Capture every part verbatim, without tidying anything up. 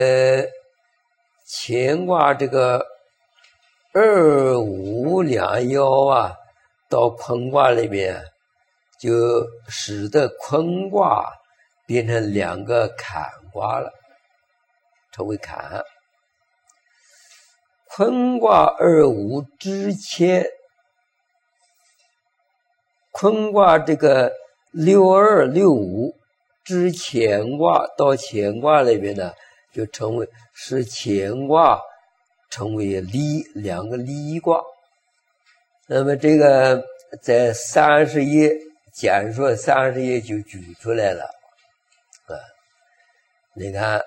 呃，乾卦这个二五两爻啊，到坤卦里面，就使得坤卦变成两个坎卦了，成为坎。坤卦二五之乾，坤卦这个六二六五之乾卦到乾卦里面呢，就成为是乾卦成为离两个离卦。那么这个在三十页简说三十页就举出来了啊。你看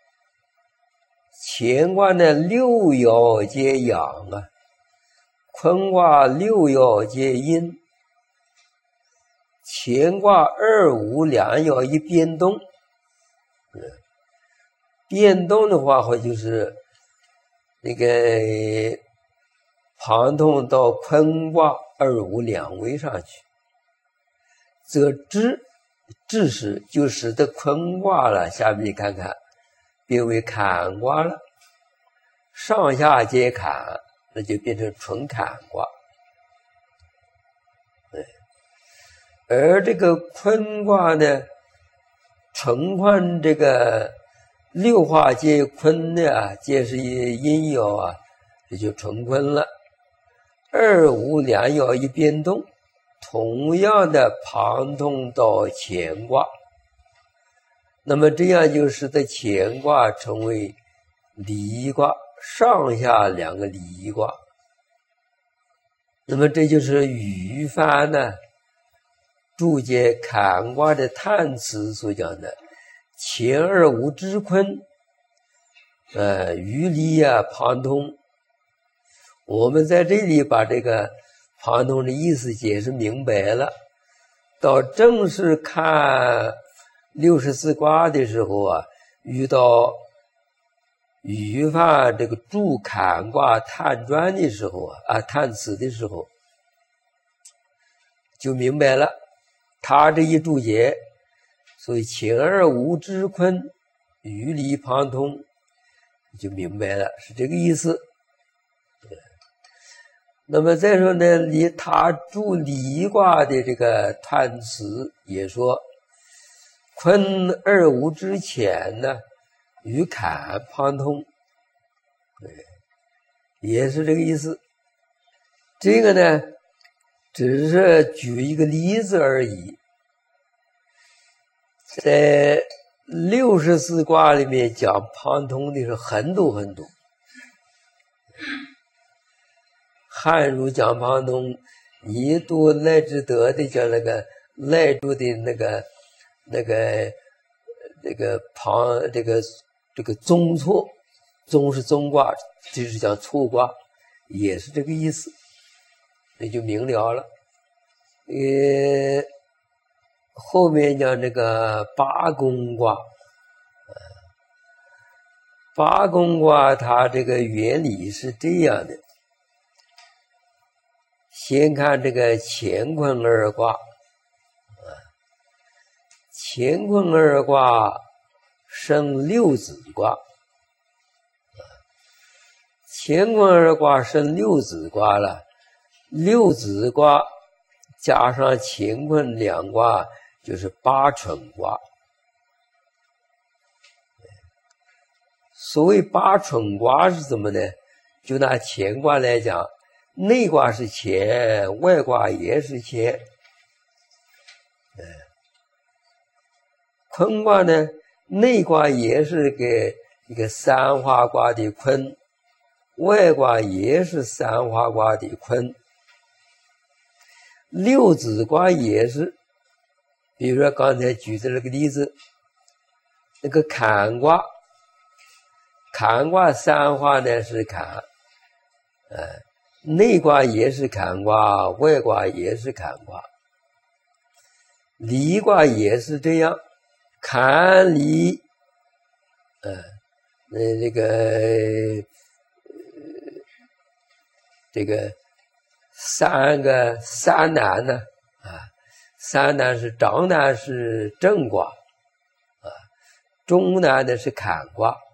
乾卦呢六爻皆阳啊，坤卦六爻皆阴。乾卦二五两爻一变动，嗯，变动的话或就是那个旁通到坤卦二五两位上去，则至至时就使得坤卦了，下面你看看变为坎卦了，上下皆坎，那就变成纯坎卦。而这个坤卦呢，纯坤这个六化皆坤呢，皆是阴爻啊，这就纯坤了。二五两爻一变动，同样的旁通到乾卦，那么这样就使得乾卦成为离卦，上下两个离卦。那么这就是虞翻呢注解坎卦的叹词所讲的乾二五之坤，呃，虞离啊，旁通。我们在这里把这个旁通的意思解释明白了，到正式看六十四卦的时候啊，遇到虞翻这个注坎卦叹传的时候啊，啊叹词的时候，就明白了。他这一注解，所以乾二五之坤，虞离旁通，就明白了，是这个意思。那么再说呢，离他注离卦的这个叹词也说，坤二五之乾呢，与坎旁通，也是这个意思。这个呢只是举一个例子而已，在六十四卦里面讲旁通的是很多很多。汉儒讲旁通，你读赖之德的讲那个赖注的那个那个那个旁这个这个中错，中是中卦，就是讲错卦，也是这个意思。那就明了了。呃，后面讲这个八宫卦，八宫卦它这个原理是这样的。先看这个乾坤二卦，乾坤二卦生六子卦，乾坤二卦生六子卦了。六子卦加上乾坤两卦就是八蠢卦。所谓八蠢卦是什么呢？就拿乾卦来讲，内卦是乾，外卦也是乾。坤卦呢，内卦也是给一个三花卦的坤，外卦也是三花卦的坤。六子卦也是，比如说刚才举的那个例子，那个坎卦，坎卦三花呢是坎，呃，内卦也是坎卦，外卦也是坎卦，离卦也是这样，坎离，呃，那这个呃这个。三个三难呢啊，三难是长难是正卦啊，中难的是坎卦，